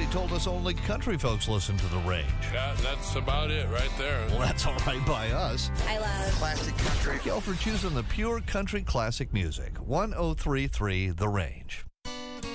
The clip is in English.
told us only country folks listen to The Range. Yeah, that's about it right there. Well, that's all right by us. I love classic country. Thank y'all for choosing the pure country classic music. 103.3 The Range.